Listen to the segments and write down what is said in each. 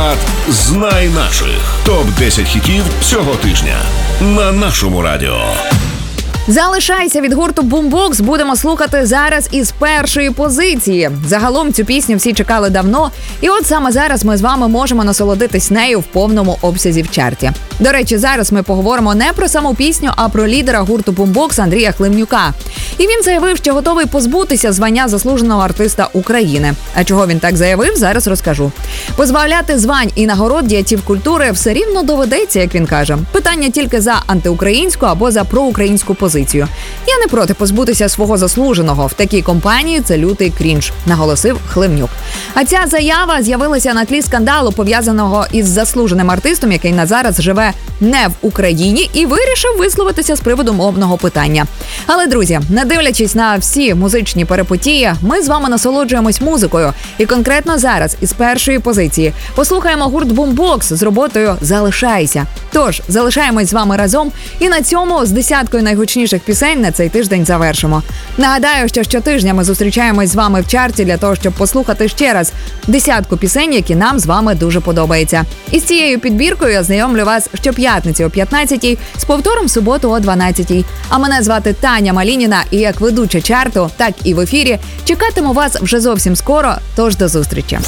Хіт-парад «Знай наших». Топ-10 хітів цього тижня на нашому радіо. «Залишайся» від гурту Бумбокс будемо слухати зараз із першої позиції. Загалом цю пісню всі чекали давно, і от саме зараз ми з вами можемо насолодитись нею в повному обсязі в чарті. До речі, зараз ми поговоримо не про саму пісню, а про лідера гурту Бумбокс Андрія Хлимнюка. І він заявив, що готовий позбутися звання заслуженого артиста України. А чого він так заявив, зараз розкажу. Позбавляти звань і нагород діячів культури все рівно доведеться, як він каже. Питання тільки за антиукраїнську або за проукраїнську позицію. Я не проти позбутися свого заслуженого. В такій компанії це лютий крінж, наголосив Хлимнюк. А ця заява з'явилася на тлі скандалу, пов'язаного із заслуженим артистом, який на зараз живе не в Україні, і вирішив висловитися з приводу мовного питання. Але, друзі, не дивлячись на всі музичні перипетії, ми з вами насолоджуємось музикою. І конкретно зараз, із першої позиції, послухаємо гурт Бумбокс з роботою «Залишайся». Тож, залишаємось з вами разом і на цьому з десяткою найгучніших пісень на цей тиждень завершимо. Нагадаю, що щотижня ми зустрічаємось з вами в чарті для того, щоб послухати ще раз десятку пісень, які нам з вами дуже подобаються. І з цією підбіркою я знайомлю вас щоп'ятниці о 15-й, з повтором в суботу о 12-й. А мене звати Таня Малініна, і як ведуча чарту, так і в ефірі чекатиму вас вже зовсім скоро, тож до зустрічі.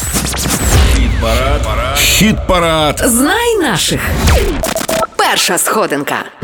Хіт-парад. Знай наших. Перша сходинка.